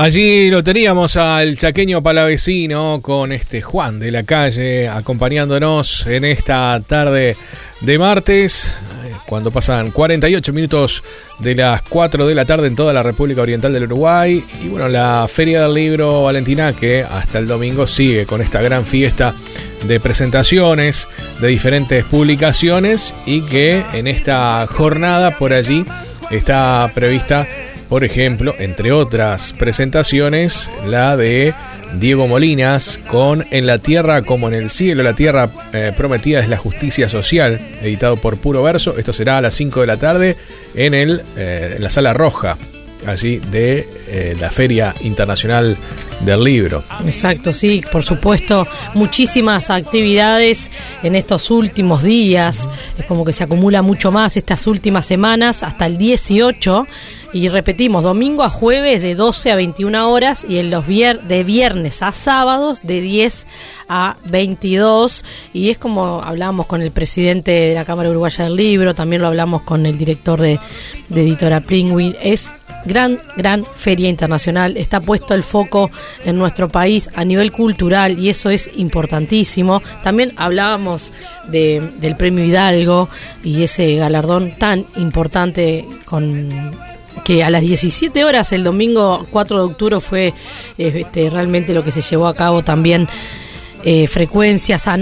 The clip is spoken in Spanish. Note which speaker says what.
Speaker 1: Allí lo teníamos al chaqueño palavecino con Juan de la Calle acompañándonos en esta tarde de martes, cuando pasan 48 minutos de las 4 de la tarde en toda la República Oriental del Uruguay. Y bueno, la Feria del Libro Valentina, que hasta el domingo sigue con esta gran fiesta de presentaciones de diferentes publicaciones, y que en esta jornada por allí está prevista, por ejemplo, entre otras presentaciones, la de Diego Molinas con En la Tierra como en el Cielo, la Tierra Prometida es la Justicia Social, editado por Puro Verso. Esto será a las 5 de la tarde en la Sala Roja, allí de la Feria Internacional del Libro.
Speaker 2: Exacto, sí, por supuesto, muchísimas actividades en estos últimos días. Es como que se acumula mucho más estas últimas semanas hasta el 18. Y repetimos, domingo a jueves de 12 a 21 horas y en los de viernes a sábados de 10 a 22. Y es como hablamos con el presidente de la Cámara Uruguaya del Libro, también lo hablamos con el director de Editora Penguin. Es gran feria internacional, está puesto el foco en nuestro país a nivel cultural y eso es importantísimo. También hablábamos del Premio Hidalgo y ese galardón tan importante que a las 17 horas el domingo 4 de octubre fue realmente lo que se llevó a cabo. También frecuencias